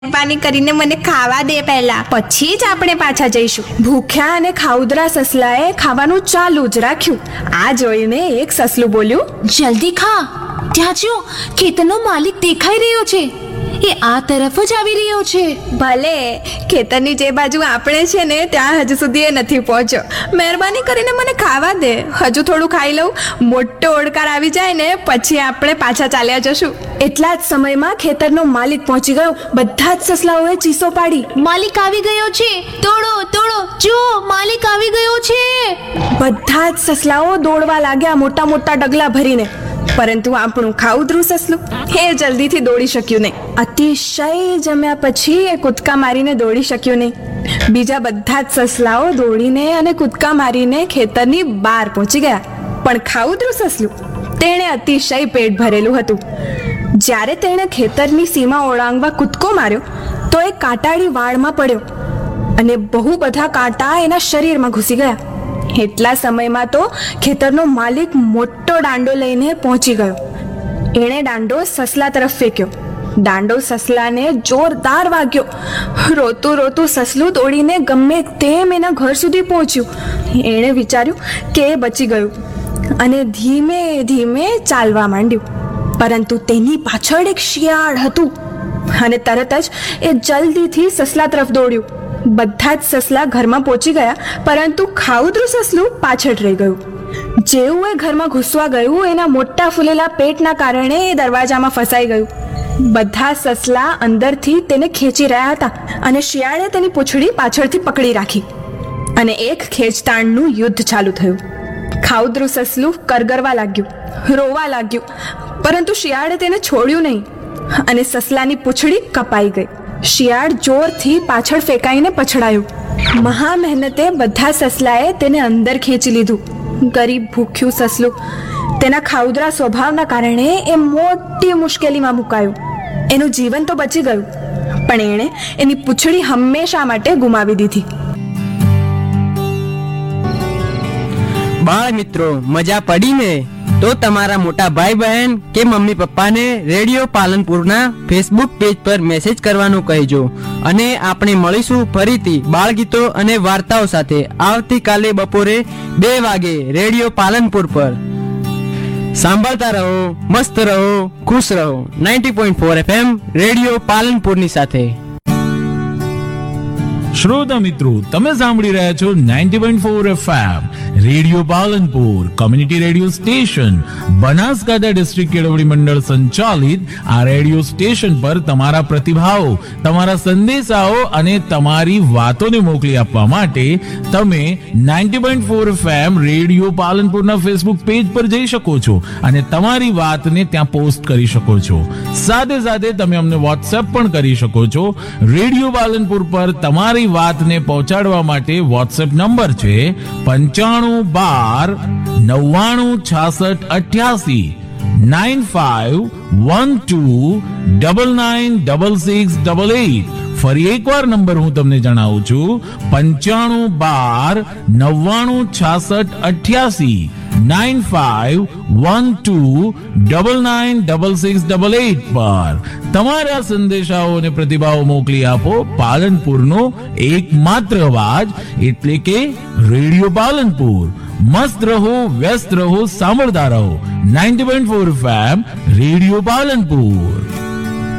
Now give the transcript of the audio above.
મહેરબાની કરીને મને ખાવા દે પહેલા, પછી જ આપણે પાછા જઈશું. ભૂખ્યા અને ખાઉદરા સસલાએ ખાવાનું ચાલુ જ રાખ્યું. આ જોઈને એક સસલું બોલ્યું, જલ્દી ખા. ત્યાં જો ખેતરનો માલિક દેખાઈ રહ્યો છે, એ આ તરફ જ આવી રહ્યો છે. ભલે, ખેતરની જે બાજુ આપણે છે ને ત્યાં હજુ સુધી એ નથી પહોંચ્યો. મહેરબાની કરીને મને ખાવા દે, હજુ થોડું ખાઈ લઉં. મોટો ઓડકાર આવી જાય ને પછી આપણે પાછા ચાલ્યા જશું. એટલા જ સમયમાં ખેતરનો માલિક પહોંચી ગયો. બધા જ સસલાઓએ ચીસો પાડી, માલિક આવી ગયો છે, તોડો તોડો, જો માલિક આવી ગયો છે. બધા જ સસલાઓ દોડવા લાગ્યા, મોટા મોટા ડગલા ભરીને. પરંતુ આપણું ખાઉદરું સસલું એ જલ્દીથી દોડી શક્યું નહીં. અતિશય જમ્યા પછી એ કૂદકા મારીને દોડી શક્યું નહીં. બીજા બધા જ સસલાઓ દોડીને અને કૂદકા મારીને ખેતરની બહાર પહોંચી ગયા. પણ ખાઉદરું સસલું, તેણે અતિશય પેટ ભરેલું હતું. જ્યારે તેણે ખેતરની સીમા ઓળંગવા કૂદકો માર્યો તો એ કાંટાળી વાળમાં પડ્યો અને બહુ બધા કાંટા એના શરીરમાં ઘૂસી ગયા. એટલા સમયમાં તો ખેતરનો માલિક મોટો દાંડો લઈને પહોંચી ગયો. એણે દાંડો સસલા તરફ ફેંક્યો. દાંડો સસલાને જોરદાર વાગ્યો. રોતું રોતું સસલું દોડીને ગમે તેમ એના ઘર સુધી પહોંચ્યું. એણે વિચાર્યું કે એ બચી ગયું અને ધીમે ધીમે ચાલવા માંડ્યું. પરંતુ તેની પાછળ એક શિયાળ હતું અને તરત જ એ જલ્દીથી સસલા તરફ દોડ્યું. બધા જ સસલા ઘરમાં પહોંચી ગયા, પરંતુ ખાઉદરું સસલું પાછળ રહી ગયું. જેવું એ ઘરમાં ઘૂસવા ગયું, એના મોટા ફૂલેલા પેટના કારણે એ દરવાજામાં ફસાઈ ગયું. બધા સસલા અંદરથી તેને ખેંચી રહ્યા હતા અને શિયાળે તેની પૂંછડી પાછળથી પકડી રાખી અને એક ખેંચતાણનું યુદ્ધ ચાલુ થયું. ખાઉદરું સસલું કરગરવા લાગ્યું, રોવા લાગ્યું, પરંતુ શિયાળે તેને છોડ્યું નહીં અને સસલાની પૂંછડી કપાઈ ગઈ. શિયાળ જોરથી પાછળ ફેંકાઈને પછડાયું. મહા મહેનતે બધા સસલાએ તેને અંદર ખેંચી લીધું. ગરીબ ભૂખ્યું સસલું તેના ખાઉદરા સ્વભાવના કારણે એ મોટી મુશ્કેલીમાં મુકાયું. એનું જીવન તો બચી ગયું, પણ એણે એની પૂંછડી હંમેશા માટે ગુમાવી દીધી. બાળ મિત્રો, મજા પડી ને? તો તમારા મોટા ભાઈ બહેન કે મમ્મી પપ્પાને રેડિયો પાલનપુરના ફેસબુક પેજ પર મેસેજ કરવાનું કહેજો. અને આપણે મળીશું ફરીથી બાળગીતો અને વાર્તાઓ સાથે આવતીકાલે બપોરે 2 વાગે રેડિયો પાલનપુર પર. સાંભળતા રહો, મસ્ત રહો, ખુશ રહો. 90.4 FM રેડિયો પાલનપુરની સાથે. શ્રોતા મિત્રો, તમે સાંભળી રહ્યા છો 90.4 FM radio Palanpur, community radio station, Banaskantha district કેળવણી મંડળ સંચાલિત આ રેડિયો સ્ટેશન પર તમારા પ્રતિભાવો, તમારા સંદેશાઓ અને તમારી વાતોને મોકલી આપવા માટે તમે 90.4 FM રેડિયો પાલનપુરના ફેસબુક પેજ પર જઈ શકો છો અને તમારી વાતને ત્યાં પોસ્ટ કરી શકો છો. સાથે સાથે તમે અમને વોટ્સએપ પણ કરી શકો છો. રેડિયો પાલનપુર પર તમારી વાતને પહોંચાડવા માટે વોટ્સએપ નંબર છે 9592996688 9512996688. ફરી એકવાર નંબર હું તમને જણાવું છું, 9512996688 9512996688 પર તમારા સંદેશાઓ અને પ્રતિભાવો મોકલી આપો. પાલનપુરનો એકમાત્ર અવાજ એટલે કે રેડિયો પાલનપુર. મસ્ત રહો, વ્યસ્ત રહો, સાંભળતા રહો. 90.4 FM રેડિયો પાલનપુર.